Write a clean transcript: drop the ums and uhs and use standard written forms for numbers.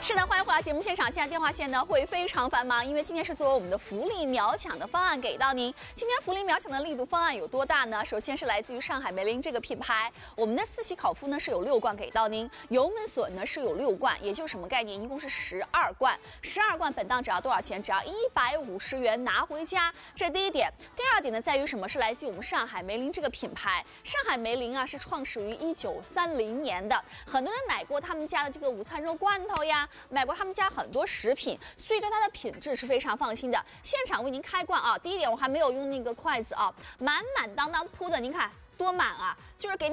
是的，欢迎回到节目现场。现在电话线呢会非常繁忙，因为今天是作为我们的福利秒抢的方案给到您。今天福利秒抢的力度方案有多大呢？首先是来自于上海梅林这个品牌，我们的四喜烤麸呢是有6罐给到您，油焖笋呢是有6罐，也就是什么概念？一共是12罐，12罐本档只要多少钱？只要150元拿回家。这是第一点。第二点呢在于什么？是来自于我们上海梅林这个品牌。上海梅林啊是创始于1930年的，很多人买过他们家的这个午餐肉罐头呀。买过他们家很多食品，所以对它的品质是非常放心的。现场为您开罐啊！第一点，我还没有用那个筷子啊，满满当当铺的，您看多满啊！就是给